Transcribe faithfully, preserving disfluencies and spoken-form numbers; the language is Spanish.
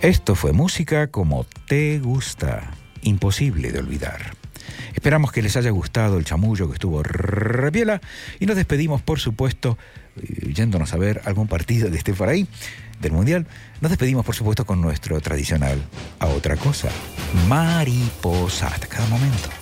Esto fue música como te gusta, imposible de olvidar. Esperamos que les haya gustado el chamullo que estuvo repiela y nos despedimos, por supuesto, yéndonos a ver algún partido de este por ahí, del Mundial. Nos despedimos, por supuesto, con nuestro tradicional a otra cosa, mariposa. Hasta cada momento.